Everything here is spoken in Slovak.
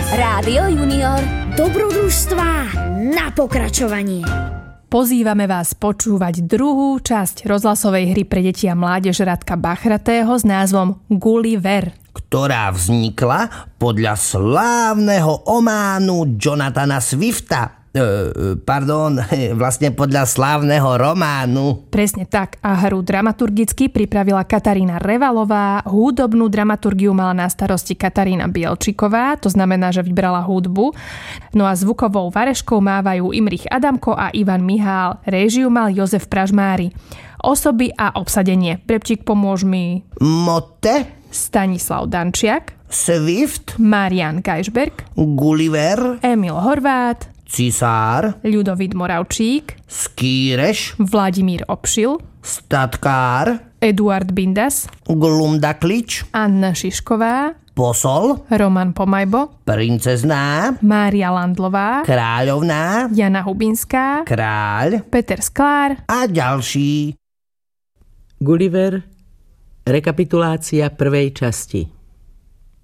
Rádio Junior. Dobrodružstvá na pokračovanie. Pozývame vás počúvať druhú časť rozhlasovej hry pre deti a mládež Radka Bachratého s názvom Gulliver, ktorá vznikla podľa slávneho ománu Jonathana Swifta. Vlastne podľa slávneho románu. Presne tak, a hru dramaturgicky pripravila Katarína Revalová, hudobnú dramaturgiu mala na starosti Katarína Bielčiková, to znamená, že vybrala hudbu. No a zvukovou vareškou mávajú Imrich Adamko a Ivan Mihál, réžiu mal Jozef Pražmári. Osoby a obsadenie. Brepčík, pomôž mi. Motte, Stanislav Dančiak, Swift, Marian Geisberg, Gulliver, Emil Horvát, Cisár, Ľudovít Moravčík, Skíreš, Vladimír Obšil, Statkár, Eduard Bindas, Glumdaklič, Anna Šišková, Posol, Roman Pomajbo, Princezná, Mária Landlová, Kráľovná, Jana Hubinská, Kráľ Peter Sklár a ďalší. Gulliver, rekapitulácia prvej časti.